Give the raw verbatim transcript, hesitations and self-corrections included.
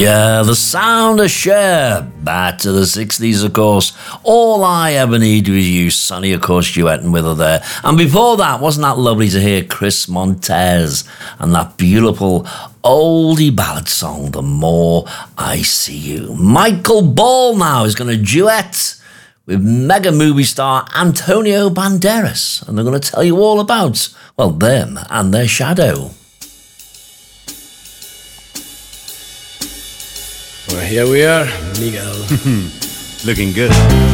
Yeah, the sound of Cher. Back to the sixties, of course. All I Ever Need Was You. Sonny, of course, duetting with her there. And before that, wasn't that lovely to hear Chris Montez and that beautiful oldie ballad song, The More I See You. Michael Ball now is going to duet with mega movie star Antonio Banderas. And they're going to tell you all about, well, them and their shadow. Well, here we are, Miguel. Looking good.